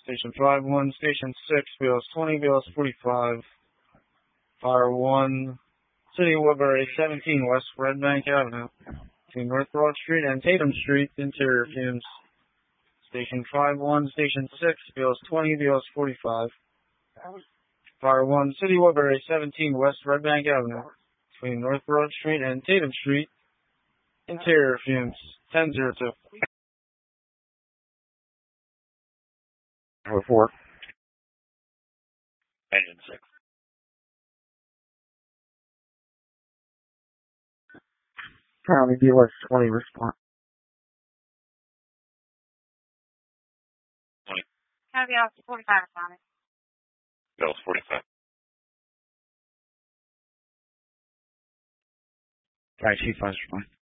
Station 5-1, Station 6, BLS 20, BLS 45. Fire 1, City of Woodbury, 17 West Red Bank Avenue, between North Broad Street and Tatum Street, interior fumes. Station 5-1, Station 6, BLS 20, BLS 45. Fire 1, City of Woodbury, 17 West Red Bank Avenue, between North Broad Street and Tatum Street, interior fumes. 1002. Number 4. Engine 6. County BLS 20 response. 20. County BLS 45 responding. BLS 45. Guy Chief, I respond.